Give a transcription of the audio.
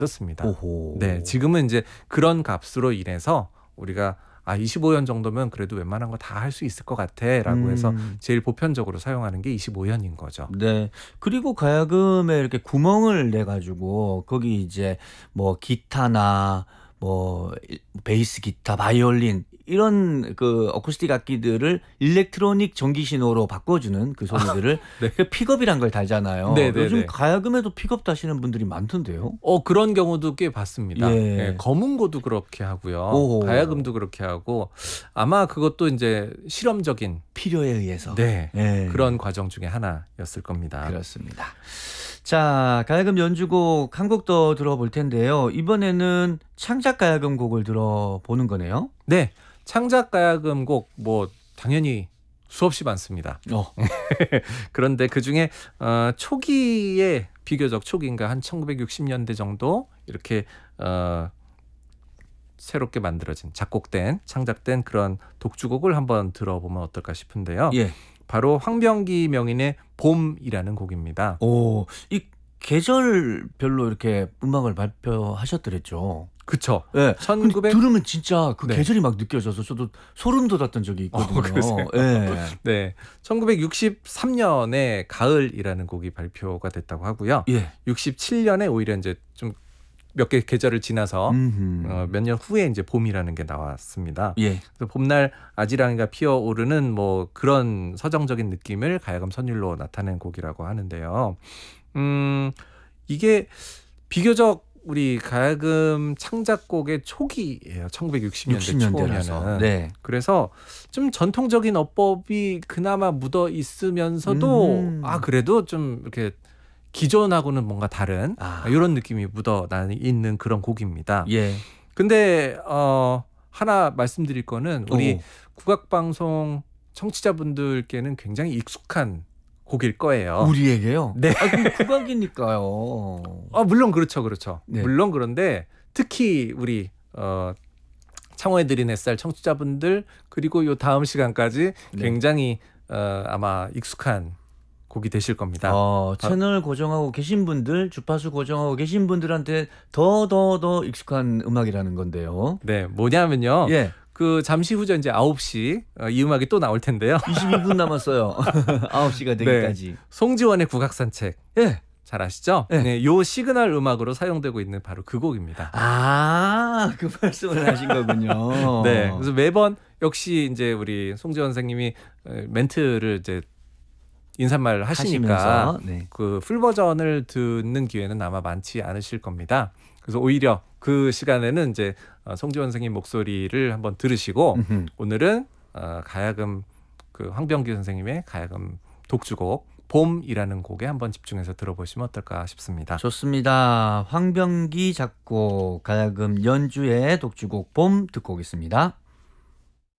그렇습니다. 오호. 네, 지금은 이제 그런 값으로 인해서 우리가 25연 정도면 그래도 웬만한 거 다 할 수 있을 것 같아라고 해서 제일 보편적으로 사용하는 게 25연인 거죠. 네. 그리고 가야금에 이렇게 구멍을 내 가지고 거기 이제 뭐 기타나 뭐 베이스 기타, 바이올린 이런 그 어쿠스틱 악기들을 일렉트로닉 전기 신호로 바꿔주는 그 소리들을 네. 그 픽업이란 걸 달잖아요. 네네네. 요즘 가야금에도 픽업 다시는 분들이 많던데요. 그런 경우도 꽤 봤습니다. 예. 네, 검은고도 그렇게 하고요. 오호. 가야금도 그렇게 하고 아마 그것도 이제 실험적인 필요에 의해서. 네, 예. 그런 과정 중에 하나였을 겁니다. 그렇습니다. 자, 가야금 연주곡 한 곡 더 들어볼 텐데요. 이번에는 창작 가야금 곡을 들어보는 거네요. 네, 창작 가야금 곡 뭐 당연히 수없이 많습니다. 그런데 그 중에 초기에 비교적 초기인가 한 1960년대 정도 이렇게 새롭게 만들어진 작곡된 창작된 그런 독주곡을 한번 들어보면 어떨까 싶은데요. 예. 바로 황병기 명인의 봄이라는 곡입니다. 오, 이 계절별로 이렇게 음악을 발표하셨더랬죠. 그쵸. 예. 1900 들으면 진짜 그 네. 계절이 막 느껴져서 저도 소름 돋았던 적이 있거든요. 그러세요? 예. 네, 1963년에 가을이라는 곡이 발표가 됐다고 하고요. 예. 67년에 오히려 이제 좀 몇 개 계절을 지나서 몇 년 후에 이제 봄이라는 게 나왔습니다. 예. 그래서 봄날 아지랑이가 피어오르는 뭐 그런 서정적인 느낌을 가야금 선율로 나타낸 곡이라고 하는데요. 이게 비교적 우리 가야금 창작곡의 초기예요. 1960년대 초면은. 네. 그래서 좀 전통적인 어법이 그나마 묻어 있으면서도 그래도 좀 이렇게 기존하고는 뭔가 다른 이런 느낌이 묻어 있는 그런 곡입니다. 예. 근데 하나 말씀드릴 거는 우리 국악방송 청취자분들께는 굉장히 익숙한 곡일 거예요. 우리에게요? 네. 그럼 국악이니까요. 물론 그렇죠. 네. 물론 그런데 특히 우리 창호의 느린 햇살 청취자분들 그리고 요 다음 시간까지 네. 굉장히 아마 익숙한 곡이 되실 겁니다. 채널 고정하고 계신 분들, 주파수 고정하고 계신 분들한테 더 익숙한 음악이라는 건데요. 네, 뭐냐면요. 예. 그 잠시 후죠. 이제 9시 이 음악이 또 나올 텐데요. 22분 남았어요. 9시가 되기까지. 네, 송지원의 국악산책. 예. 잘 아시죠? 네. 네, 요 시그널 음악으로 사용되고 있는 바로 그 곡입니다. 그 말씀을 하신 거군요. 네, 그래서 매번 역시 이제 우리 송지원 선생님이 멘트를 이제 인사말 하시니까 네. 그 풀 버전을 듣는 기회는 아마 많지 않으실 겁니다. 그래서 오히려 그 시간에는 이제 송지원 선생님 목소리를 한번 들으시고 오늘은 가야금 그 황병기 선생님의 가야금 독주곡 봄이라는 곡에 한번 집중해서 들어보시면 어떨까 싶습니다. 좋습니다. 황병기 작곡 가야금 연주의 독주곡 봄 듣고 오겠습니다.